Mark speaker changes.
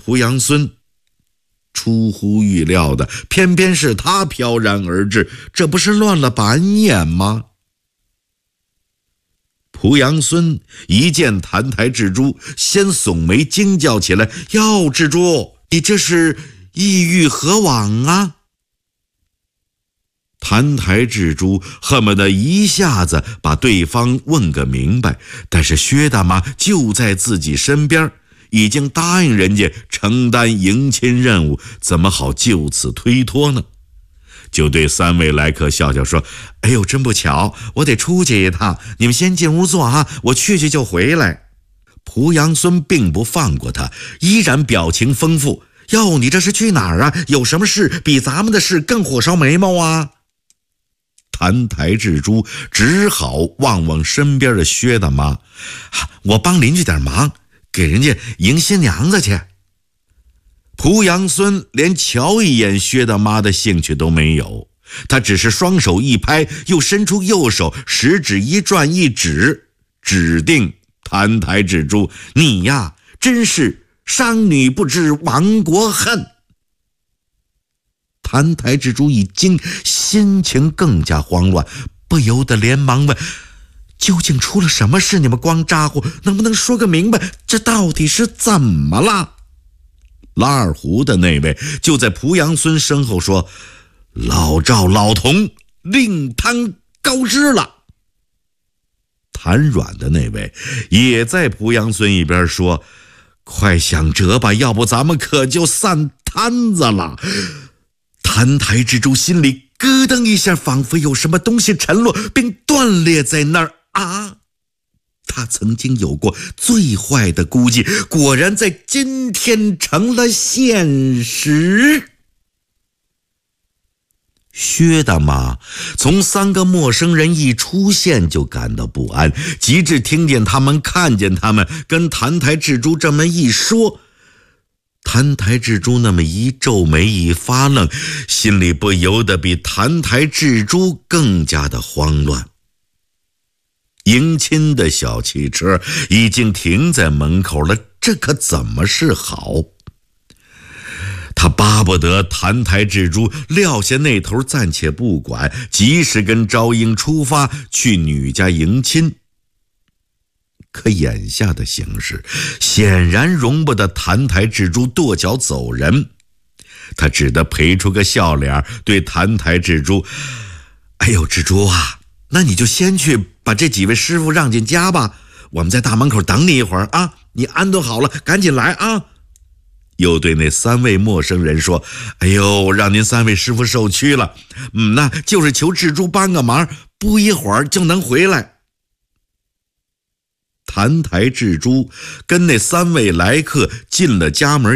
Speaker 1: 濮阳孙。出乎预料的，偏偏是他飘然而至，这不是乱了板眼吗？濮阳孙一见澹台智珠，先耸眉惊叫起来：“哟，智珠，你这是意欲何往啊？”澹台智珠恨不得一下子把对方问个明白，但是薛大妈就在自己身边，已经答应人家承担迎亲任务，怎么好就此推脱呢？就对三位来客笑笑说：“哎呦，真不巧，我得出去一趟，你们先进屋坐啊，我去就回来。”濮阳孙并不放过他，依然表情丰富：“哟，你这是去哪儿啊？有什么事比咱们的事更火烧眉毛啊？”澹台智珠只好望望身边的薛大妈：“我帮邻居点忙，给人家迎新娘子去。”濮阳孙连瞧一眼薛大妈的兴趣都没有，他只是双手一拍，又伸出右手，食指一转一指，指定澹台智珠：“你呀，真是商女不知亡国恨。”澹台智珠一惊，心情更加慌乱，不由得连忙问：“究竟出了什么事？你们光咋呼，能不能说个明白？这到底是怎么了？”拉二胡的那位就在濮阳孙身后说：“老赵老童令他告知了。”弹软的那位也在濮阳孙一边说：“快想辙吧，要不咱们可就散摊子了。”澹台智珠心里咯噔一下，仿佛有什么东西沉落并断裂在那儿啊！他曾经有过最坏的估计，果然在今天成了现实。薛大妈从三个陌生人一出现就感到不安，及至听见他们看见他们，跟澹台智珠这么一说，澹台智珠那么一皱眉一发愣，心里不由得比澹台智珠更加的慌乱。迎亲的小汽车已经停在门口了，这可怎么是好？他巴不得澹台智珠撂下那头暂且不管，及时跟昭英出发去女家迎亲。可眼下的形势显然容不得澹台智珠跺脚走人，他只得赔出个笑脸，对澹台智珠：“哎呦，智珠啊，那你就先去把这几位师傅让进家吧，我们在大门口等你一会儿啊，你安顿好了赶紧来啊。”又对那三位陌生人说：“哎呦，让您三位师傅受屈了，那就是求智珠帮个忙，不一会儿就能回来。”澹台智珠跟那三位来客进了家门